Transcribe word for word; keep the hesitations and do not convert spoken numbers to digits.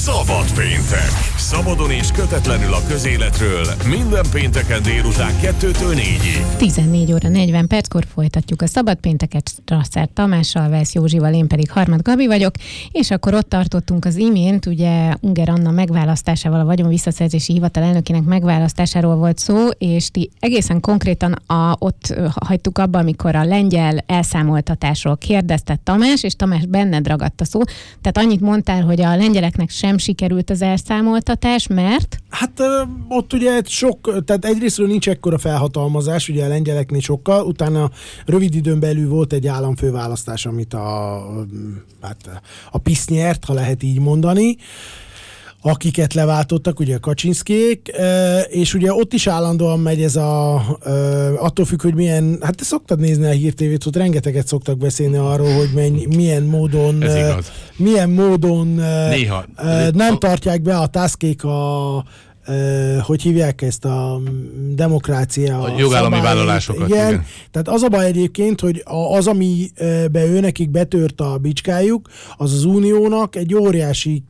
Szabad péntek. Szabadon és kötetlenül a közéletről minden pénteken délután kettőtől négyig. tizennégy óra negyven perckor folytatjuk a Szabad pénteket Strasser Tamással, Vesz Józsival, én pedig Harmad Gabi vagyok, és akkor ott tartottunk az imént, ugye Unger Anna megválasztásával, a Vagyonvisszaszerzési Hivatal elnökének megválasztásáról volt szó, és ti egészen konkrétan a, ott hagytuk abba, amikor a lengyel elszámoltatásról kérdezte Tamás, és Tamás benned ragadt a szó. Tehát annyit mondtál, hogy a lengyeleknek sem sikerült az elszámoltatás, mert? Hát ott ugye sok, tehát egyrésztről nincs ekkora felhatalmazás, ugye a lengyeleknél sokkal, utána rövid időn belül volt egy államfőválasztás, amit a, hát a PiS nyert, ha lehet így mondani, akiket leváltottak, ugye a Kaczynszkijék, és ugye ott is állandóan megy ez a, attól függ, hogy milyen, hát te szoktad nézni a hírtévét, ott rengeteget szoktak beszélni arról, hogy menny, milyen módon, milyen módon Néha. nem tartják be a tászkék a Uh, hogy hívják ezt a demokrácia, a jogállami vállalásokat. Igen. igen. Tehát az a baj egyébként, hogy az, amibe ő nekik betört a bicskájuk, az az uniónak egy óriási